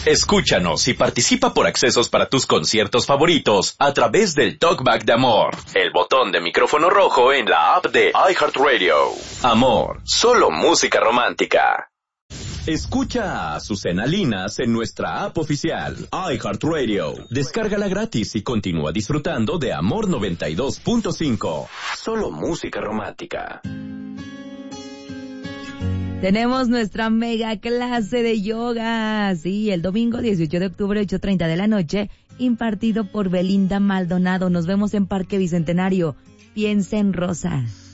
Escúchanos y participa por accesos para tus conciertos favoritos a través del Talkback de Amor, el botón de micrófono rojo en la app de iHeartRadio. Amor, solo música romántica. Escucha a Azucena Linas en nuestra app oficial, iHeartRadio. Descárgala gratis y continúa disfrutando de Amor 92.5. Solo música romántica. Tenemos nuestra mega clase de yoga, sí, el domingo 18 de octubre, 8:30 de la noche, impartido por Belinda Maldonado. Nos vemos en Parque Bicentenario. Piensa en Rosa.